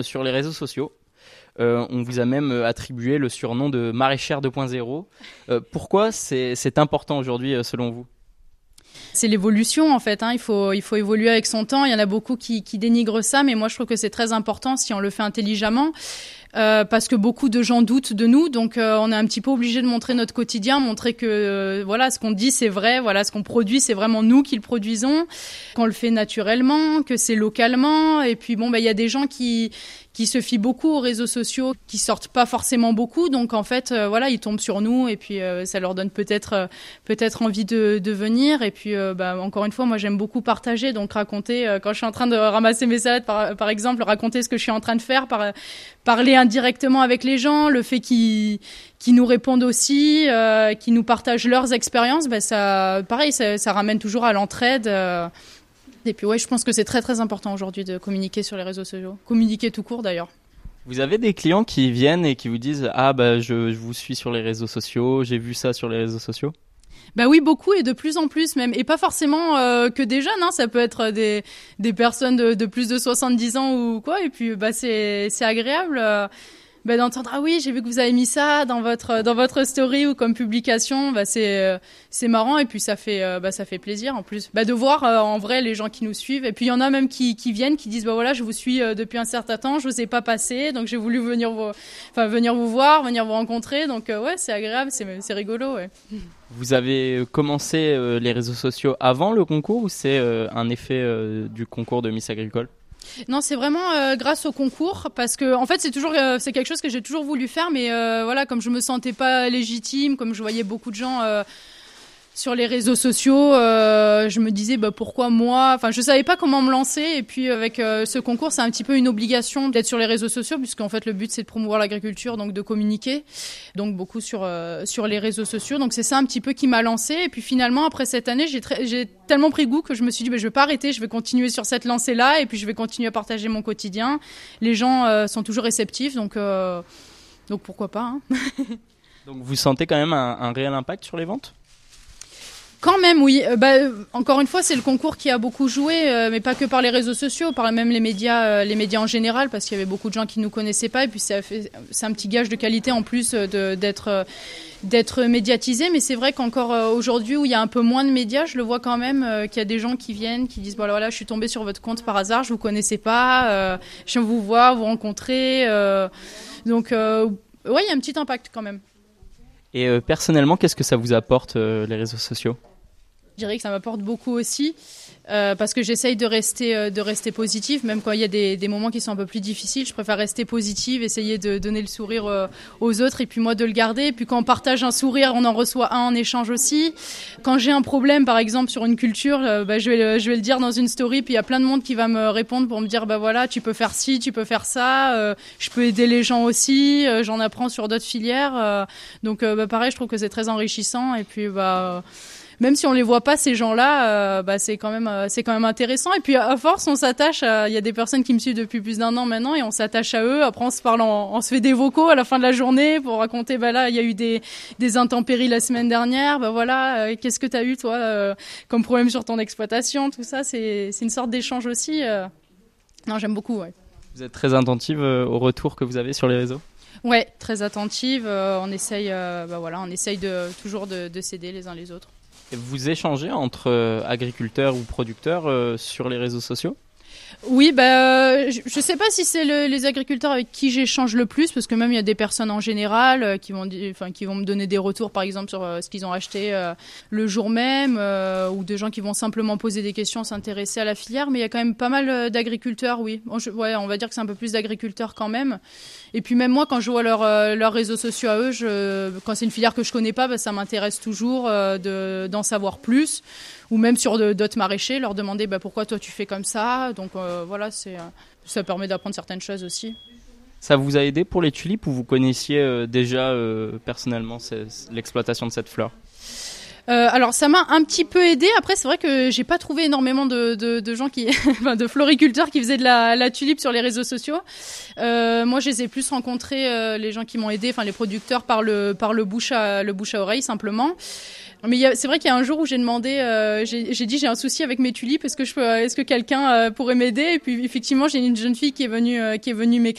Sur les réseaux sociaux, on vous a même attribué le surnom de maraîchère 2.0. Pourquoi c'est important aujourd'hui selon vous ? C'est l'évolution en fait, il faut évoluer avec son temps. Il y en a beaucoup qui dénigrent ça, mais moi je trouve que c'est très important si on le fait intelligemment. Parce que beaucoup de gens doutent de nous, donc on est un petit peu obligé de montrer notre quotidien, montrer que voilà, ce qu'on dit c'est vrai, voilà, ce qu'on produit c'est vraiment nous qui le produisons, qu'on le fait naturellement, que c'est localement. Et puis bon, il y a des gens qui se fient beaucoup aux réseaux sociaux, qui sortent pas forcément beaucoup, donc en fait voilà, ils tombent sur nous et puis ça leur donne peut-être envie de venir. Et puis encore une fois, moi j'aime beaucoup partager, donc raconter quand je suis en train de ramasser mes salades par exemple, raconter ce que je suis en train de faire, parler indirectement avec les gens, le fait qu'ils nous répondent aussi, qu'ils nous partagent leurs expériences, ça ramène toujours à l'entraide. Et puis je pense que c'est très très important aujourd'hui de communiquer sur les réseaux sociaux, communiquer tout court d'ailleurs. Vous avez des clients qui viennent et qui vous disent « Ah je vous suis sur les réseaux sociaux, j'ai vu ça sur les réseaux sociaux ». Oui, beaucoup et de plus en plus même. Et pas forcément que des jeunes, ça peut être des personnes de plus de 70 ans ou quoi. Et puis c'est agréable d'entendre « Ah oui, j'ai vu que vous avez mis ça dans votre story ou comme publication ». C'est marrant et puis ça fait plaisir en plus de voir en vrai les gens qui nous suivent. Et puis il y en a même qui viennent, qui disent voilà, je vous suis depuis un certain temps, je vous ai pas passé, donc j'ai voulu venir vous voir, venir vous rencontrer. Donc c'est agréable, c'est rigolo, ouais. Vous avez commencé les réseaux sociaux avant le concours ou c'est un effet du concours de Miss Agricole ? Non, c'est vraiment grâce au concours, parce que en fait c'est quelque chose que j'ai toujours voulu faire, mais voilà, comme je me sentais pas légitime, comme je voyais beaucoup de gens sur les réseaux sociaux, je me disais pourquoi moi, je savais pas comment me lancer. Et puis avec ce concours, c'est un petit peu une obligation d'être sur les réseaux sociaux, puisqu'en fait le but c'est de promouvoir l'agriculture, donc de communiquer, donc beaucoup sur les réseaux sociaux. Donc c'est ça un petit peu qui m'a lancée. Et puis finalement après cette année, j'ai tellement pris goût que je me suis dit je vais pas arrêter, je vais continuer sur cette lancée là, et puis je vais continuer à partager mon quotidien. Les gens sont toujours réceptifs, donc pourquoi pas. Donc vous sentez quand même un réel impact sur les ventes ? Quand même, oui. Encore une fois, c'est le concours qui a beaucoup joué, mais pas que par les réseaux sociaux, par même les médias en général, parce qu'il y avait beaucoup de gens qui nous connaissaient pas. Et puis c'est un petit gage de qualité en plus d'être médiatisé. Mais c'est vrai qu'encore aujourd'hui, où il y a un peu moins de médias, je le vois quand même qu'il y a des gens qui viennent, qui disent voilà, je suis tombée sur votre compte par hasard, je vous connaissais pas, je viens vous voir, vous rencontrer. Donc il y a un petit impact quand même. Et personnellement, qu'est-ce que ça vous apporte les réseaux sociaux ? Je dirais que ça m'apporte beaucoup aussi, parce que j'essaye de rester positive, même quand il y a des moments qui sont un peu plus difficiles. Je préfère rester positive, essayer de donner le sourire aux autres, et puis moi de le garder. Et puis quand on partage un sourire, on en reçoit un en échange aussi. Quand j'ai un problème, par exemple sur une culture, je vais le dire dans une story, puis il y a plein de monde qui va me répondre pour me dire voilà, tu peux faire ci, tu peux faire ça, je peux aider les gens aussi, j'en apprends sur d'autres filières. Donc pareil, je trouve que c'est très enrichissant. Et puis même si on les voit pas, ces gens-là, c'est quand même intéressant. Et puis à force, on s'attache. Il y a des personnes qui me suivent depuis plus d'1 an maintenant, et on s'attache à eux. Après, on se parle, on se fait des vocaux à la fin de la journée pour raconter. Là, il y a eu des intempéries la semaine dernière. Voilà, qu'est-ce que t'as eu toi comme problème sur ton exploitation, tout ça. C'est une sorte d'échange aussi. Non, j'aime beaucoup. Ouais. Vous êtes très attentive aux retours que vous avez sur les réseaux ? Ouais, très attentive. On essaye toujours de s'aider les uns les autres. Vous échangez entre agriculteurs ou producteurs sur les réseaux sociaux ? Oui, je sais pas si c'est les agriculteurs avec qui j'échange le plus, parce que même il y a des personnes en général qui vont me donner des retours, par exemple sur ce qu'ils ont acheté le jour même, ou des gens qui vont simplement poser des questions, s'intéresser à la filière. Mais il y a quand même pas mal d'agriculteurs, oui. On va dire que c'est un peu plus d'agriculteurs quand même. Et puis même moi, quand je vois leurs réseaux sociaux à eux, quand c'est une filière que je connais pas, ça m'intéresse toujours d'en savoir plus. Ou même sur d'autres maraîchers, leur demander pourquoi toi tu fais comme ça. Donc ça permet d'apprendre certaines choses aussi. Ça vous a aidé pour les tulipes, ou vous connaissiez déjà personnellement l'exploitation de cette fleur ? Alors ça m'a un petit peu aidé. Après c'est vrai que j'ai pas trouvé énormément de gens qui, enfin, de floriculteurs qui faisaient de la tulipe sur les réseaux sociaux. Moi je les ai plus rencontrés, les gens qui m'ont aidé, enfin les producteurs par le bouche à oreille simplement. Mais c'est vrai qu'il y a un jour où j'ai demandé, j'ai dit j'ai un souci avec mes tulipes, est-ce que quelqu'un pourrait m'aider? Et puis effectivement j'ai une jeune fille qui est venue m'écrire